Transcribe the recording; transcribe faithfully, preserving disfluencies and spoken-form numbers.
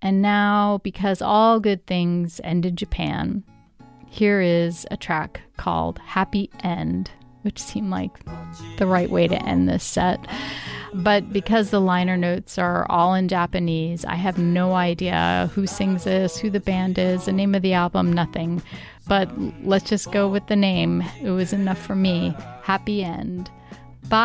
And now, because all good things end in Japan, here is a track called Happy End, which seemed like the right way to end this set. But because the liner notes are all in Japanese, I have no idea who sings this, who the band is, the name of the album, nothing. But let's just go with the name. It was enough for me. Happy End.